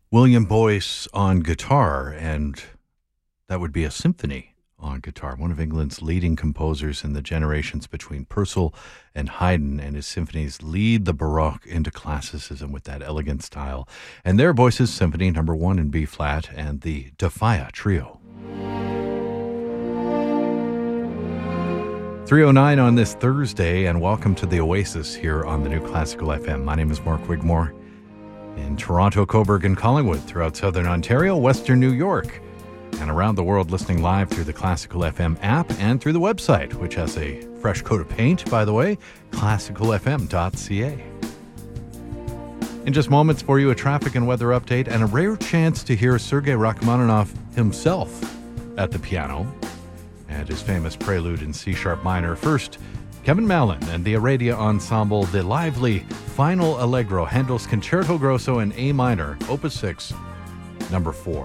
William Boyce on guitar, and that would be a symphony on guitar. One of England's leading composers in the generations between Purcell and Haydn, and his symphonies lead the Baroque into classicism with that elegant style. And there, Boyce's Symphony No. 1 in B-flat and the Defia Trio. 3:09 on this Thursday, and welcome to the Oasis here on the New Classical FM. My name is Mark Wigmore. In Toronto, Cobourg, and Collingwood, throughout Southern Ontario, Western New York, and around the world listening live through the Classical FM app and through the website, which has a fresh coat of paint, by the way, classicalfm.ca. In just moments for you, a traffic and weather update and a rare chance to hear Sergei Rachmaninoff himself at the piano and his famous prelude in C-sharp minor. First, Kevin Mallon and the Aradia Ensemble, the lively Final Allegro, Handel's Concerto Grosso in A minor, Opus 6, number 4.